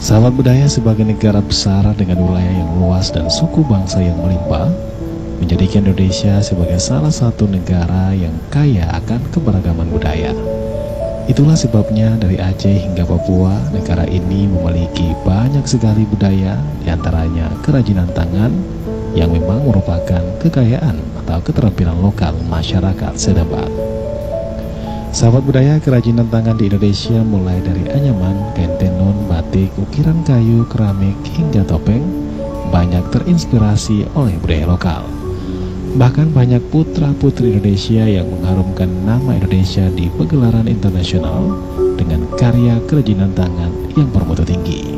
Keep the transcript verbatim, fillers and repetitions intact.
Sahabat budaya sebagai negara besar dengan wilayah yang luas dan suku bangsa yang melimpah, menjadikan Indonesia sebagai salah satu negara yang kaya akan keberagaman budaya. Itulah sebabnya dari Aceh hingga Papua, negara ini memiliki banyak sekali budaya, diantaranya kerajinan tangan yang memang merupakan kekayaan atau keterampilan lokal masyarakat setempat. Sahabat budaya, kerajinan tangan di Indonesia mulai dari anyaman, kain tenun, batik, ukiran kayu, keramik, hingga topeng banyak terinspirasi oleh budaya lokal. Bahkan banyak putra-putri Indonesia yang mengharumkan nama Indonesia di pegelaran internasional dengan karya kerajinan tangan yang bermutu tinggi.